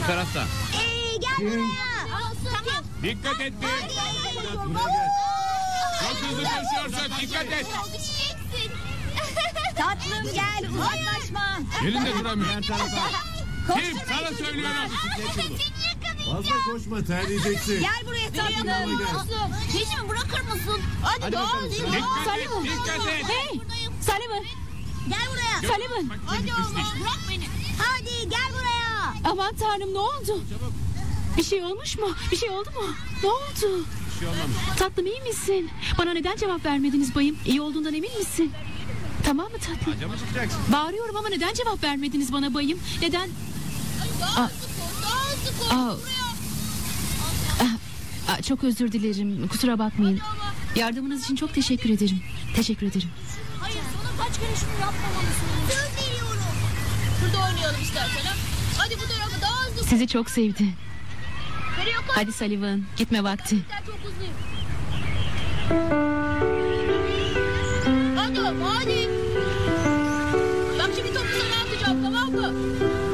tarafta. Gel buraya. Tamam. Dikkat et. Çok hızlı koşuyorsun. Dikkat et. Tatlım gel uzaklaşma. Yerinde duramıyor. Her tarafa. Kim? Koşturma Sana çocuklar. söylüyorum. Fazla koşma, terleyeceksin. Gel buraya tatlım. Peşimi bırakır mısın? Hadi bakalım. Dikkat et. Dikkat et. Hey! Sullivan! Gel buraya. Sullivan! Bak, Hadi çabuk oğlum düştü. bırak beni. Hadi gel buraya. Aman tanrım ne oldu? Bir şey olmuş mu? Bir şey oldu mu? Ne oldu? Bir şey olmamış. Tatlım iyi misin? Bana neden cevap vermediniz bayım? İyi olduğundan emin misin? Tamam mı tatlım? Ağaca mı çıkacaksın? Bağırıyorum ama neden cevap vermediniz bana bayım? Neden? Daha hızlı koş Aa. buraya. Çok özür dilerim. Kusura bakmayın. Yardımınız için çok teşekkür ederim. Teşekkür ederim. Hayır sana kaç kere şunu yapmamalısın. Söz veriyorum. Şurada oynayalım istersen ha. Hadi bu tarafa daha hızlı. Sizi çok sevdi. Nereye koş? Hadi Sullivan, gitme vakti. Ben çok hızlıyım. Hadi ama hadi. Bak şimdi topu sana atacağım tamam mı?